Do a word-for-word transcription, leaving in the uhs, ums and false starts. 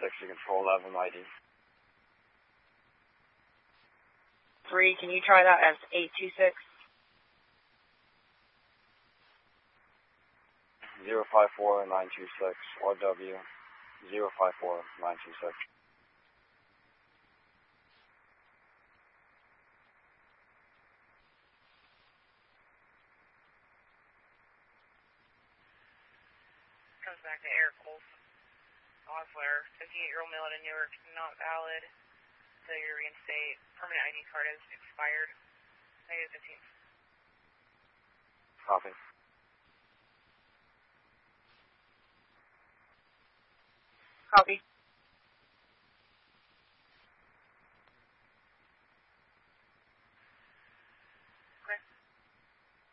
six to control eleven I D. three, can you try that as eight two six? zero five four nine two six, R W zero five four nine two six. Comes back to Air Colson. Osler, fifty-eight-year-old male in Newark, not valid. Failure to reinstate. Permanent I D card has expired. Negative fifteen. Copy. Copy.